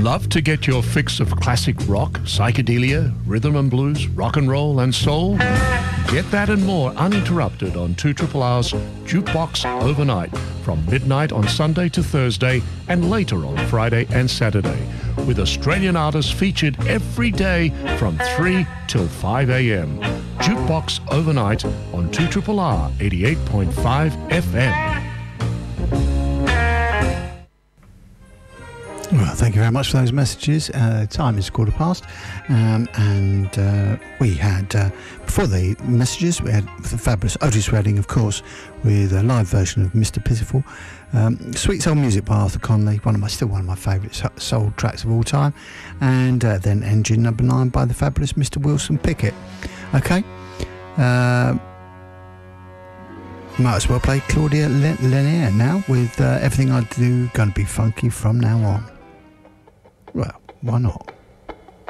Love to get your fix of classic rock, psychedelia, rhythm and blues, rock and roll and soul? Get that and more uninterrupted on 2RRR's Jukebox Overnight from midnight on Sunday to Thursday and later on Friday and Saturday, with Australian artists featured every day from 3 till 5 a.m. Jukebox Overnight on 2RRR 88.5 FM. Well, thank you very much for those messages. Time is 15:15, and we had, before the messages, we had the fabulous Otis Redding, of course, with a live version of Mr. Pitiful. Sweet Soul Music by Arthur Conley, still one of my favourite soul tracks of all time. And then Engine Number 9 by the fabulous Mr. Wilson Pickett. Okay. Might as well play Claudia Lanier now with Everything I Do Gonna Be Funky From Now On. Well, why not?